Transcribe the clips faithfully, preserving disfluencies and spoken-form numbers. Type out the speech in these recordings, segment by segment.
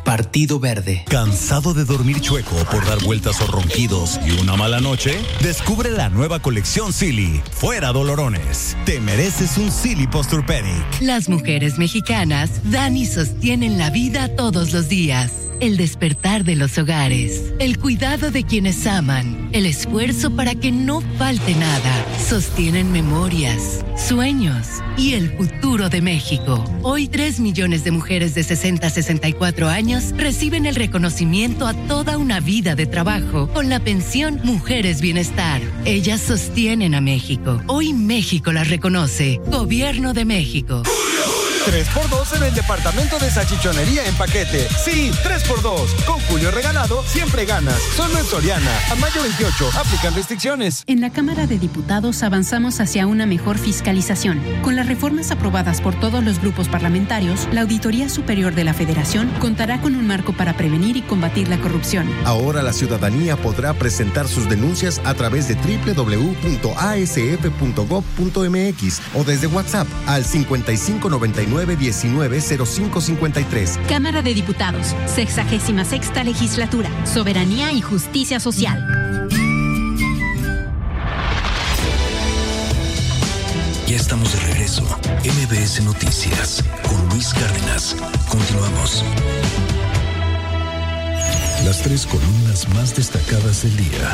Partido Verde. ¿Cansado de dormir chueco por dar vueltas o ronquidos y una mala noche? Descubre la nueva colección Silly. Fuera dolorones. Te mereces un Silly Posturepedic. Las mujeres mexicanas dan y sostienen la vida todos los días. El despertar de los hogares, el cuidado de quienes aman, el esfuerzo para que no falte nada. Sostienen memorias, sueños y el futuro de México. Hoy, tres millones de mujeres de sesenta a sesenta y cuatro años reciben el reconocimiento a toda una vida de trabajo con la pensión Mujeres Bienestar. Ellas sostienen a México. Hoy México las reconoce. Gobierno de México. tres por dos en el departamento de salchichonería en paquete. Sí, tres por dos. Con Julio regalado, siempre ganas. Solo en Soriana. A mayo veintiocho. Aplican restricciones. En la Cámara de Diputados avanzamos hacia una mejor fiscalización. Con las reformas aprobadas por todos los grupos parlamentarios, la Auditoría Superior de la Federación contará con un marco para prevenir y combatir la corrupción. Ahora la ciudadanía podrá presentar sus denuncias a través de doble u doble u doble u punto a s f punto gob punto m x o desde WhatsApp al cincuenta y cinco noventa y nueve diecinueve cero cinco cincuenta y tres. Cámara de Diputados, sexagésima sexta legislatura, soberanía y justicia social. Ya estamos de regreso. M B S Noticias con Luis Cárdenas. Continuamos. Las tres columnas más destacadas del día.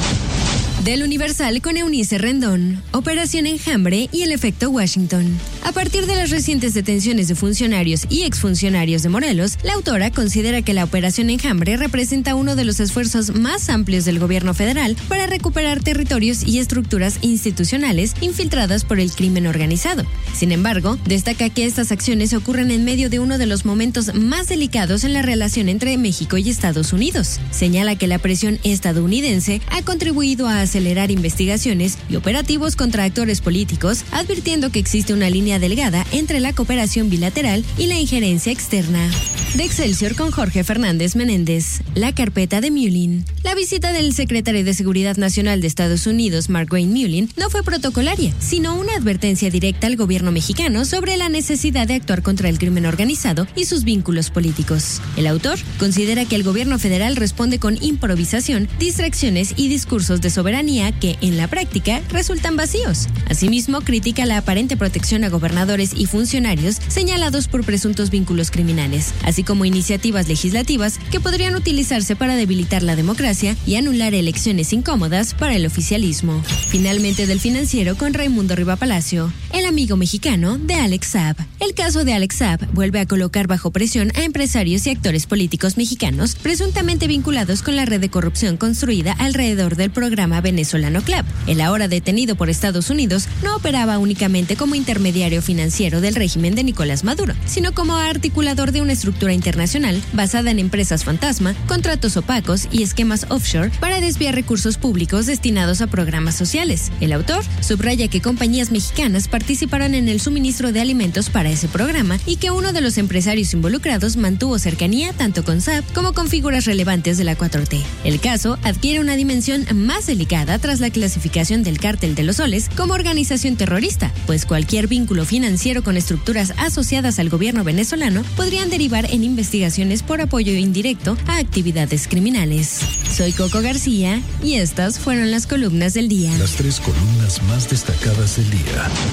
Del Universal con Eunice Rendón, Operación Enjambre y el efecto Washington. A partir de las recientes detenciones de funcionarios y exfuncionarios de Morelos, la autora considera que la Operación Enjambre representa uno de los esfuerzos más amplios del gobierno federal para recuperar territorios y estructuras institucionales infiltradas por el crimen organizado. Sin embargo, destaca que estas acciones ocurren en medio de uno de los momentos más delicados en la relación entre México y Estados Unidos. Señala que la presión estadounidense ha contribuido a acelerar investigaciones y operativos contra actores políticos, advirtiendo que existe una línea delgada entre la cooperación bilateral y la injerencia externa. De Excelsior con Jorge Fernández Menéndez, la carpeta de Mullin. La visita del secretario de Seguridad Nacional de Estados Unidos, Mark Wayne Mullin, no fue protocolaria, sino una advertencia directa al gobierno mexicano sobre la necesidad de actuar contra el crimen organizado y sus vínculos políticos. El autor considera que el gobierno federal responde con improvisación, distracciones y discursos de soberanía que, en la práctica, resultan vacíos. Asimismo, critica la aparente protección a gobernadores y funcionarios señalados por presuntos vínculos criminales, así como iniciativas legislativas que podrían utilizarse para debilitar la democracia y anular elecciones incómodas para el oficialismo. Finalmente, del Financiero con Raimundo Riva Palacio, el amigo mexicano de Alex Saab. El caso de Alex Saab vuelve a colocar bajo presión a empresarios y actores políticos mexicanos presuntamente vinculados con la red de corrupción construida alrededor del programa venezolano C L A P. El ahora detenido por Estados Unidos no operaba únicamente como intermediario financiero del régimen de Nicolás Maduro, sino como articulador de una estructura internacional basada en empresas fantasma, contratos opacos y esquemas offshore para desviar recursos públicos destinados a programas sociales. El autor subraya que compañías mexicanas participaron en el suministro de alimentos para ese programa y que uno de los empresarios involucrados mantuvo cercanía tanto con Saab como con figuras relevantes de la cuatro T. El caso adquiere una dimensión más delicada tras la clasificación del Cártel de los Soles como organización terrorista, pues cualquier vínculo financiero con estructuras asociadas al gobierno venezolano podrían derivar en investigaciones por apoyo indirecto a actividades criminales. Soy Coco García y estas fueron las columnas del día. Las tres columnas más destacadas del día.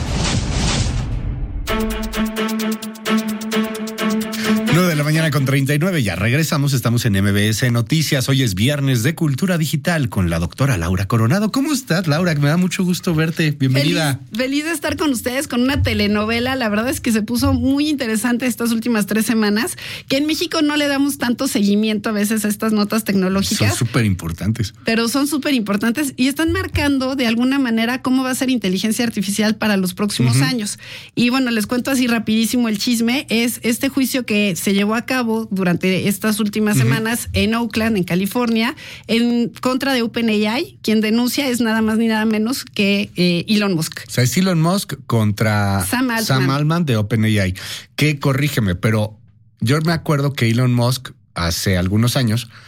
nueve de la mañana con treinta y nueve, ya regresamos, estamos en M B S Noticias. Hoy es viernes de Cultura Digital con la doctora Laura Coronado. ¿Cómo estás, Laura? Me da mucho gusto verte, bienvenida. Feliz, feliz de estar con ustedes con una telenovela. La verdad es que se puso muy interesante estas últimas tres semanas, que en México no le damos tanto seguimiento a veces a estas notas tecnológicas. Son súper importantes. Pero son súper importantes y están marcando de alguna manera cómo va a ser inteligencia artificial para los próximos uh-huh. años. Y bueno, les cuento así rapidísimo el chisme. Es este juicio que se llevó a cabo durante estas últimas uh-huh. semanas en Oakland, en California, en contra de OpenAI. Quien denuncia es nada más ni nada menos que eh, Elon Musk. O sea, es Elon Musk contra Sam Altman, Sam Altman de OpenAI. Que corrígeme, pero yo me acuerdo que Elon Musk hace algunos años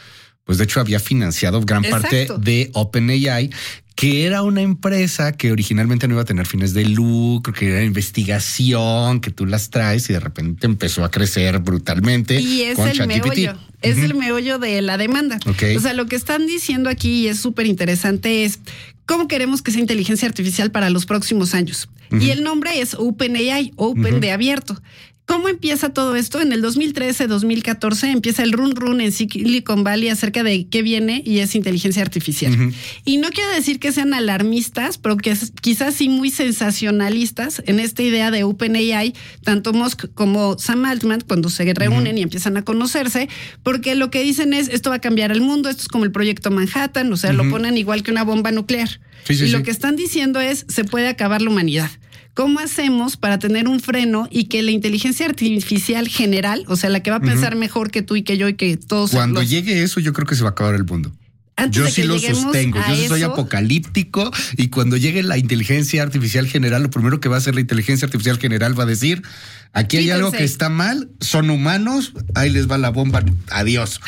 pues de hecho había financiado gran Exacto. parte de OpenAI, que era una empresa que originalmente no iba a tener fines de lucro, que era investigación, que tú las traes y de repente empezó a crecer brutalmente. Y es con el ChatGPT. meollo, es uh-huh. el meollo de la demanda. Okay. O sea, lo que están diciendo aquí y es súper interesante es cómo queremos que sea inteligencia artificial para los próximos años. Uh-huh. Y el nombre es OpenAI, Open uh-huh. de abierto. ¿Cómo empieza todo esto? En el dos mil trece, dos mil catorce empieza el run run en Silicon Valley acerca de qué viene y es inteligencia artificial. Uh-huh. Y no quiero decir que sean alarmistas, pero que quizás sí muy sensacionalistas en esta idea de OpenAI, tanto Musk como Sam Altman, cuando se reúnen uh-huh. y empiezan a conocerse, porque lo que dicen es, esto va a cambiar el mundo, esto es como el proyecto Manhattan, o sea, uh-huh. lo ponen igual que una bomba nuclear. Sí, sí, y sí. lo que están diciendo es, se puede acabar la humanidad. ¿Cómo hacemos para tener un freno y que la inteligencia artificial general, o sea, la que va a pensar uh-huh. mejor que tú y que yo y que todos... Cuando los... llegue eso, yo creo que se va a acabar el mundo. Antes yo sí lo sostengo, yo sí soy eso, apocalíptico y cuando llegue la inteligencia artificial general, lo primero que va a hacer la inteligencia artificial general va a decir, aquí hay Quítense. algo que está mal, son humanos, ahí les va la bomba, adiós.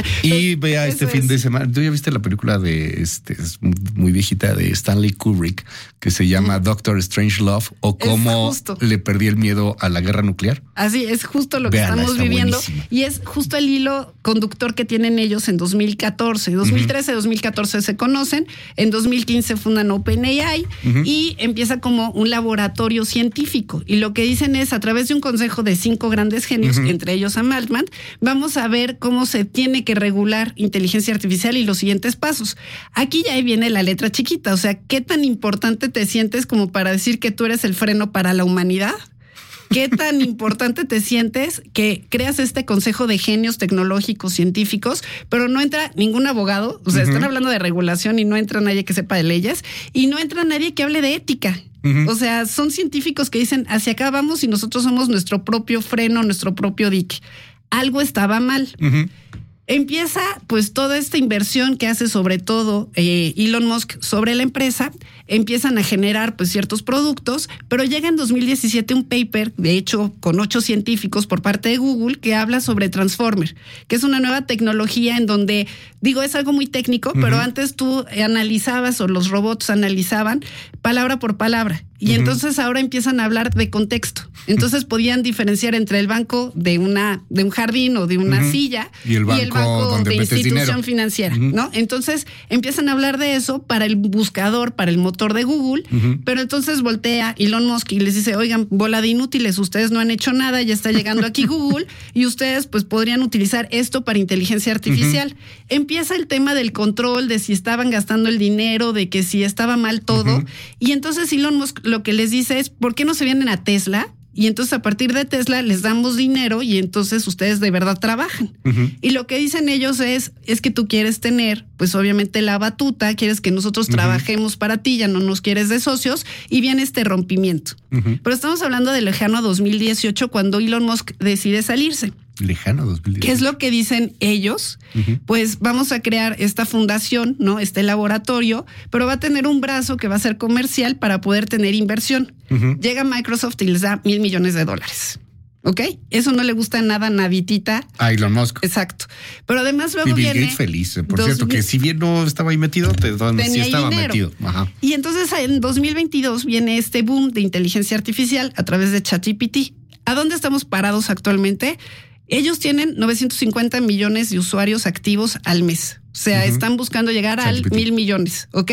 Y vea este fin es. de semana, ¿tú ya viste la película de, este, es muy viejita, de Stanley Kubrick, que se llama mm. Doctor Strangelove, o cómo le perdí el miedo a la guerra nuclear? Así, es justo lo que Veanla, estamos viviendo. Buenísima. Y es justo el hilo conductor que tienen ellos en dos mil catorce, dos mil trece, uh-huh. dos mil catorce se conocen, en dos mil quince fundan OpenAI uh-huh. y empieza como un laboratorio científico. Y lo que dicen es, a través de un consejo de cinco grandes genios, uh-huh. entre ellos Sam Altman, vamos a ver cómo se tiene que regular inteligencia artificial y los siguientes pasos. Aquí ya viene la letra chiquita, o sea, ¿qué tan importante te sientes como para decir que tú eres el freno para la humanidad? ¿Qué tan importante te sientes que creas este consejo de genios tecnológicos, científicos, pero no entra ningún abogado? O sea, uh-huh. están hablando de regulación y no entra nadie que sepa de leyes y no entra nadie que hable de ética. Uh-huh. O sea, son científicos que dicen hacia acá vamos y nosotros somos nuestro propio freno, nuestro propio dique. Algo estaba mal. Uh-huh. Empieza pues toda esta inversión que hace sobre todo eh, Elon Musk sobre la empresa, empiezan a generar pues ciertos productos, pero llega en dos mil diecisiete un paper, de hecho con ocho científicos por parte de Google, que habla sobre Transformer, que es una nueva tecnología en donde, digo, es algo muy técnico, uh-huh. pero antes tú analizabas o los robots analizaban palabra por palabra. Y uh-huh. entonces ahora empiezan a hablar de contexto. Entonces podían diferenciar entre el banco de una de un jardín o de una uh-huh. silla y el banco, y el banco donde de institución dinero. financiera, uh-huh. ¿no? Entonces empiezan a hablar de eso para el buscador, para el motor de Google, uh-huh. pero entonces voltea Elon Musk y les dice, oigan, bola de inútiles, ustedes no han hecho nada, ya está llegando aquí Google y ustedes pues podrían utilizar esto para inteligencia artificial. Uh-huh. Empieza el tema del control, de si estaban gastando el dinero, de que si estaba mal todo, uh-huh. y entonces Elon Musk lo que les dice es, ¿por qué no se vienen a Tesla? Y entonces a partir de Tesla les damos dinero y entonces ustedes de verdad trabajan. Uh-huh. Y lo que dicen ellos es, es que tú quieres tener, pues obviamente la batuta, quieres que nosotros uh-huh. trabajemos para ti, ya no nos quieres de socios y viene este rompimiento. Uh-huh. Pero estamos hablando de lejano dos mil dieciocho cuando Elon Musk decide salirse. Lejano dos mil dieciocho. ¿Qué es lo que dicen ellos? Uh-huh. Pues vamos a crear esta fundación, ¿no? Este laboratorio, pero va a tener un brazo que va a ser comercial para poder tener inversión. Uh-huh. Llega Microsoft y les da mil millones de dólares. ¿Ok? Eso no le gusta nada, naditita. A Elon Musk. Exacto. Pero además luego y Bill viene... Gates feliz. Por dos cierto, mil... que si bien no estaba ahí metido, te, donde sí estaba dinero. metido. Ajá. Y entonces en dos mil veintidós viene este boom de inteligencia artificial a través de ChatGPT. ¿A dónde estamos parados actualmente? Ellos tienen novecientos cincuenta millones de usuarios activos al mes. O sea, uh-huh. están buscando llegar al mil millones, ¿ok?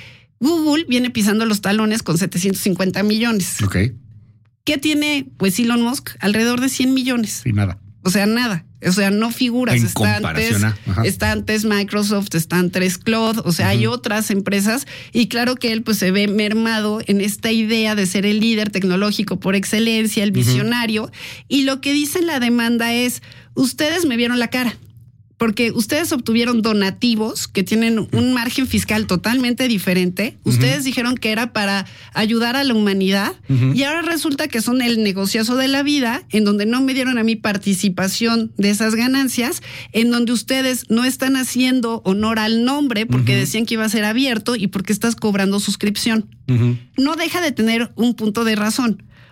Google viene pisando los talones con setecientos cincuenta millones. Ok. ¿Qué tiene, pues, Elon Musk? Alrededor de cien millones. Y nada. O sea, nada. O sea, no figuras. En está comparación antes, a, está antes Microsoft, está antes Cloud, o sea, uh-huh. hay otras empresas y claro que él pues se ve mermado en esta idea de ser el líder tecnológico por excelencia, el visionario, uh-huh. y lo que dice la demanda es, ustedes me vieron la cara. Porque ustedes obtuvieron donativos que tienen un margen fiscal totalmente diferente. Uh-huh. Ustedes dijeron que era para ayudar a la humanidad uh-huh. y ahora resulta que son el negociazo de la vida, en donde no me dieron a mí participación de esas ganancias, en donde ustedes no están haciendo honor al nombre porque uh-huh. decían que iba a ser abierto y porque estás cobrando suscripción. Uh-huh. No deja de tener un punto de razón.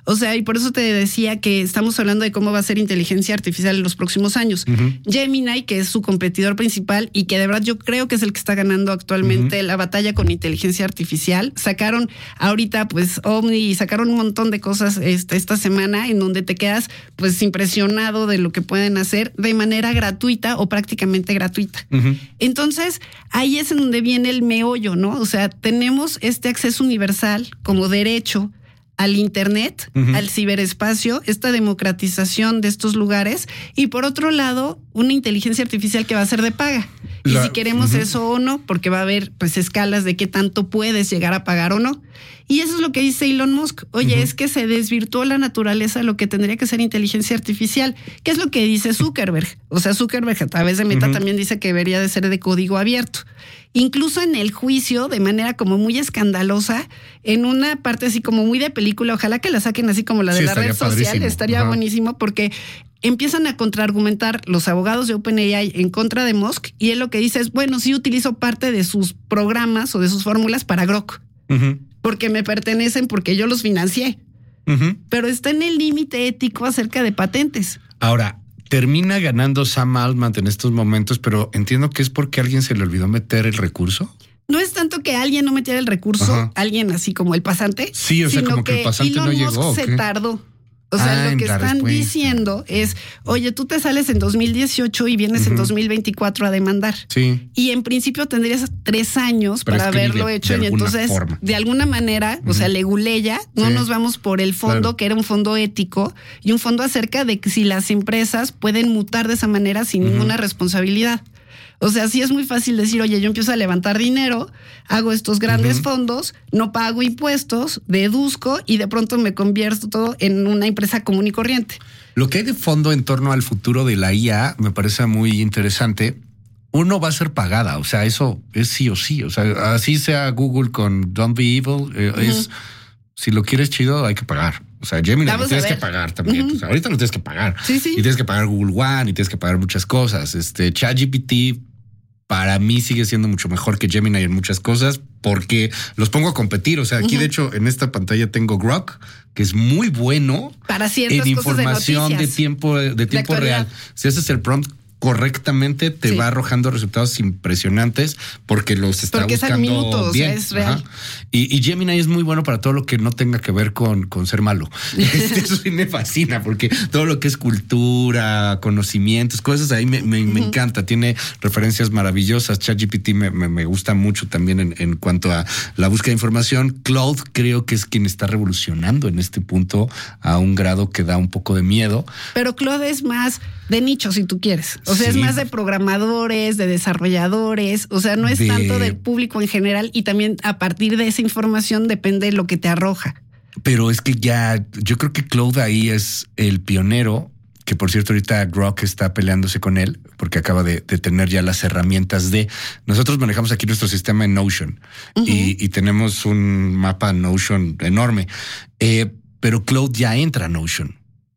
O sea, y por eso te decía que estamos hablando de cómo va a ser inteligencia artificial en los próximos años. Uh-huh. Gemini, que es su competidor principal y que de verdad yo creo que es el que está ganando actualmente uh-huh. la batalla con inteligencia artificial. Sacaron ahorita pues Omni y sacaron un montón de cosas este, esta semana en donde te quedas pues impresionado de lo que pueden hacer de manera gratuita o prácticamente gratuita. Uh-huh. Entonces, ahí es en donde viene el meollo, ¿no? O sea, tenemos este acceso universal como derecho al internet, uh-huh. al ciberespacio, esta democratización de estos lugares y por otro lado, una inteligencia artificial que va a ser de paga. La, y si queremos uh-huh. eso o no, porque va a haber pues escalas de qué tanto puedes llegar a pagar o no. Y eso es lo que dice Elon Musk. Oye, uh-huh. es que se desvirtuó la naturaleza de lo que tendría que ser inteligencia artificial. ¿Qué es lo que dice Zuckerberg? O sea, Zuckerberg a través de Meta uh-huh. también dice que debería de ser de código abierto. Incluso en el juicio, de manera como muy escandalosa, en una parte así como muy de película, ojalá que la saquen así como la de sí, la red social, padrísimo. Estaría uh-huh. buenísimo porque empiezan a contraargumentar los abogados de OpenAI en contra de Musk y él lo que dice es, bueno, sí utilizo parte de sus programas o de sus fórmulas para Grok, uh-huh. porque me pertenecen, porque yo los financié, uh-huh. pero está en el límite ético acerca de patentes. Ahora, termina ganando Sam Altman en estos momentos, pero entiendo que es porque a alguien se le olvidó meter el recurso. No es tanto que alguien no metiera el recurso, ajá. alguien así como el pasante, sí, o sea, sino como que, que el pasante Elon no Musk llegó. se ¿qué? tardó. O sea, ah, lo que están respuesta. diciendo es, oye, tú te sales en dos mil dieciocho y vienes uh-huh. en dos mil veinticuatro a demandar. Sí. Y en principio tendrías tres años Pero para es que haberlo de, hecho. De y entonces, forma. de alguna manera, uh-huh. o sea, leguleya, no sí. nos vamos por el fondo, claro. que era un fondo ético, y un fondo acerca de que si las empresas pueden mutar de esa manera sin uh-huh. ninguna responsabilidad. O sea, sí es muy fácil decir, oye, yo empiezo a levantar dinero, hago estos grandes uh-huh. fondos, no pago impuestos, deduzco y de pronto me convierto todo en una empresa común y corriente. Lo que hay de fondo en torno al futuro de la I A me parece muy interesante. Uno va a ser pagada, o sea, eso es sí o sí. O sea, así sea Google con Don't Be Evil, eh, uh-huh. es si lo quieres chido, hay que pagar. O sea, Gemini lo tienes que pagar también. Uh-huh. O sea, ahorita lo tienes que pagar. Sí, sí. Y tienes que pagar Google One y tienes que pagar muchas cosas. Este ChatGPT para mí sigue siendo mucho mejor que Gemini en muchas cosas porque los pongo a competir. O sea, aquí uh-huh. de hecho en esta pantalla tengo Grok, que es muy bueno para ciertas en cosas información de, de tiempo de tiempo de real. Si haces el prompt correctamente, te sí. va arrojando resultados impresionantes porque los está porque buscando es al minuto, bien. O sea, es real. Y, y Gemini es muy bueno para todo lo que no tenga que ver con, con ser malo. Eso sí me fascina porque todo lo que es cultura, conocimientos, cosas ahí me, me, uh-huh. me encanta. Tiene referencias maravillosas. ChatGPT me, me, me gusta mucho también en, en cuanto a la búsqueda de información. Claude creo que es quien está revolucionando en este punto a un grado que da un poco de miedo. Pero Claude es más de nicho, si tú quieres. O sea, sí. es más de programadores, de desarrolladores, o sea, no es de... tanto del público en general y también a partir de esa información depende de lo que te arroja. Pero es que ya, yo creo que Claude ahí es el pionero, que por cierto ahorita Grok está peleándose con él porque acaba de, de tener ya las herramientas de... Nosotros manejamos aquí nuestro sistema en Notion uh-huh. y, y tenemos un mapa Notion enorme, eh, pero Claude ya entra a Notion.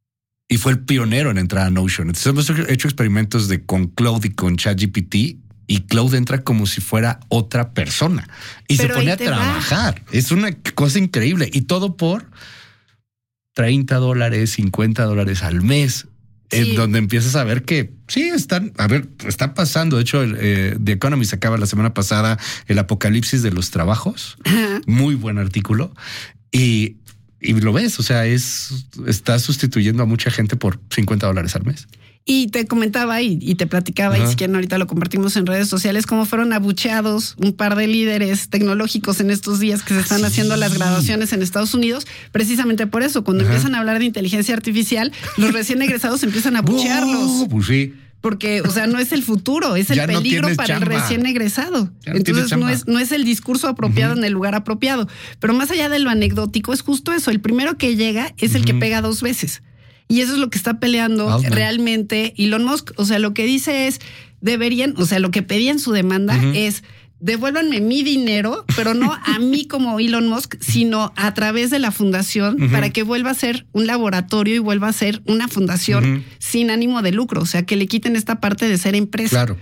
Y fue el pionero en entrar a Notion. Entonces hemos hecho experimentos de con Claude y con ChatGPT y Claude entra como si fuera otra persona y Pero se pone a trabajar. Va. Es una cosa increíble y todo por treinta dólares, cincuenta dólares al mes. Sí. En donde empiezas a ver que sí están, a ver, está pasando. De hecho, el, eh, The Economist acaba la semana pasada el apocalipsis de los trabajos. Uh-huh. Muy buen artículo. Y Y lo ves, o sea, es está sustituyendo a mucha gente por cincuenta dólares al mes. Y te comentaba y, y te platicaba, uh-huh. y si quieren ahorita lo compartimos en redes sociales, cómo fueron abucheados un par de líderes tecnológicos en estos días que se están sí. haciendo las graduaciones en Estados Unidos, precisamente por eso, cuando uh-huh. empiezan a hablar de inteligencia artificial, los recién egresados empiezan a abuchearlos. Oh, pues sí. Porque, o sea, no es el futuro, es el ya peligro no para chamba. El recién egresado. Ya Entonces no, no es, no es el discurso apropiado uh-huh. en el lugar apropiado. Pero más allá de lo anecdótico, es justo eso. El primero que llega es uh-huh. el que pega dos veces. Y eso es lo que está peleando Altman. Realmente Elon Musk. O sea, lo que dice es, deberían, o sea, lo que pedía en su demanda uh-huh. es, devuélvanme mi dinero, pero no a mí como Elon Musk, sino a través de la fundación uh-huh. para que vuelva a ser un laboratorio y vuelva a ser una fundación uh-huh. sin ánimo de lucro. O sea, que le quiten esta parte de ser empresa. Claro.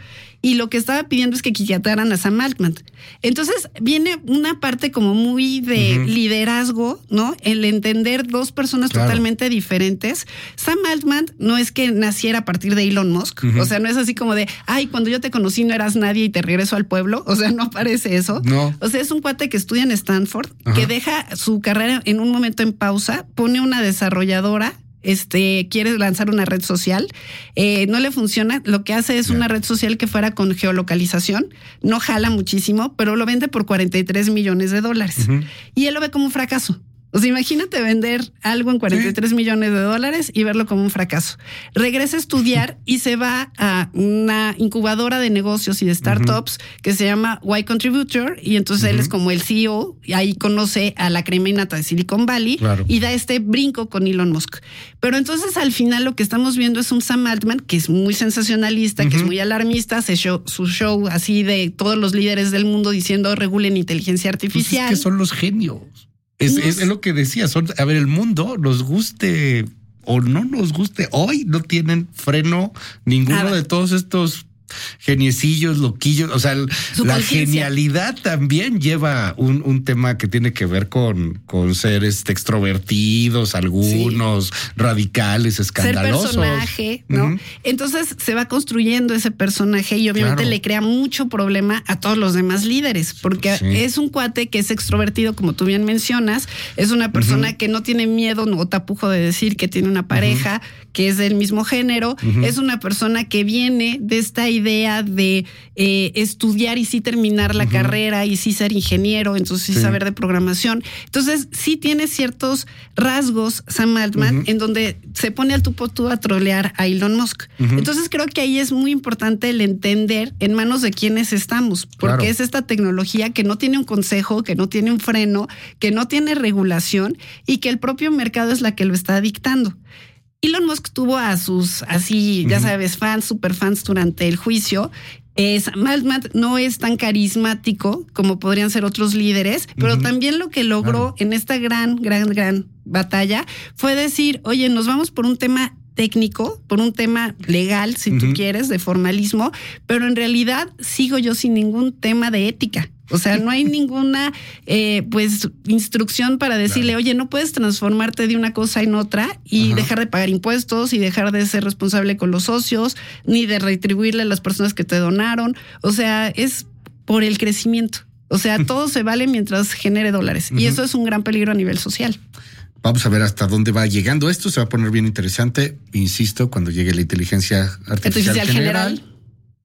y lo que estaba pidiendo es que quitaran a Sam Altman. Entonces viene una parte como muy de uh-huh. liderazgo, ¿no? El entender dos personas claro. totalmente diferentes. Sam Altman no es que naciera a partir de Elon Musk, uh-huh. o sea, no es así como de, ay, cuando yo te conocí no eras nadie y te regreso al pueblo, o sea, no parece eso. No. O sea, es un cuate que estudia en Stanford, uh-huh. que deja su carrera en un momento en pausa, pone una desarrolladora, este, quiere lanzar una red social, eh, no le funciona, lo que hace es yeah. una red social que fuera con geolocalización, no jala muchísimo, pero lo vende por cuarenta y tres millones de dólares. Uh-huh. Y él lo ve como un fracaso. O sea, imagínate vender algo en cuarenta y tres sí. millones de dólares y verlo como un fracaso. Regresa a estudiar y se va a una incubadora de negocios y de startups uh-huh. que se llama Y Contributor, y entonces uh-huh. él es como el C E O, y ahí conoce a la crema innata de Silicon Valley claro. y da este brinco con Elon Musk. Pero entonces al final lo que estamos viendo es un Sam Altman que es muy sensacionalista, uh-huh. que es muy alarmista, hace show, su show así de todos los líderes del mundo diciendo regulen inteligencia artificial. Pues es que son los genios. Es, es, es lo que decía, son, a ver, el mundo, nos guste o no nos guste, hoy no tienen freno ninguno de todos estos geniecillos, loquillos, o sea, Su la genialidad también lleva un, un tema que tiene que ver con, con ser este, extrovertidos, algunos sí. radicales, escandalosos. Ser personaje, ¿no? Uh-huh. Entonces se va construyendo ese personaje y obviamente claro. le crea mucho problema a todos los demás líderes, porque sí. es un cuate que es extrovertido, como tú bien mencionas, es una persona uh-huh. que no tiene miedo o tapujo de decir que tiene una pareja uh-huh. que es del mismo género, uh-huh. es una persona que viene de esta idea idea de eh, estudiar y sí terminar la uh-huh. carrera y sí ser ingeniero, entonces sí, sí saber de programación. Entonces sí tiene ciertos rasgos Sam Altman uh-huh. en donde se pone al tú por tú a trolear a Elon Musk. Uh-huh. Entonces creo que ahí es muy importante el entender en manos de quiénes estamos, porque claro. es esta tecnología que no tiene un consejo, que no tiene un freno, que no tiene regulación y que el propio mercado es la que lo está dictando. Elon Musk tuvo a sus, así, ya uh-huh. sabes, fans, super fans durante el juicio. Eh, Sam Altman no es tan carismático como podrían ser otros líderes, pero uh-huh. también lo que logró claro. en esta gran, gran, gran batalla fue decir, oye, nos vamos por un tema técnico, por un tema legal, si uh-huh. tú quieres, de formalismo, pero en realidad sigo yo sin ningún tema de ética. O sea, no hay ninguna eh, pues instrucción para decirle, claro. oye, no puedes transformarte de una cosa en otra y Ajá. dejar de pagar impuestos y dejar de ser responsable con los socios, ni de retribuirle a las personas que te donaron. O sea, es por el crecimiento. O sea, todo se vale mientras genere dólares. Uh-huh. Y eso es un gran peligro a nivel social. Vamos a ver hasta dónde va llegando esto. Se va a poner bien interesante. Insisto, cuando llegue la inteligencia artificial, artificial general, general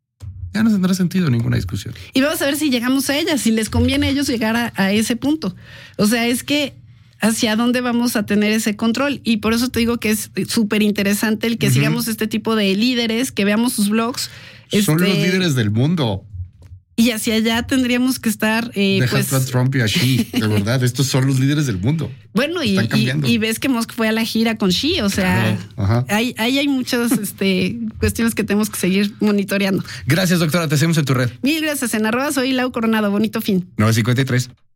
ya no tendrá sentido ninguna discusión. Y vamos a ver si llegamos a ella, si les conviene a ellos llegar a, a ese punto. O sea, es que hacia dónde vamos a tener ese control. Y por eso te digo que es súper interesante el que uh-huh. sigamos este tipo de líderes, que veamos sus blogs. Son este, los líderes del mundo. Y hacia allá tendríamos que estar. Eh, Deja pues, a Trump y a Xi, de verdad, estos son los líderes del mundo. Bueno, y, y, y ves que Musk fue a la gira con Xi, o sea, claro. ahí hay, hay muchas este, cuestiones que tenemos que seguir monitoreando. Gracias, doctora, te hacemos en tu red. Mil gracias, en arroba soy Lau Coronado, bonito fin. nueve cincuenta y tres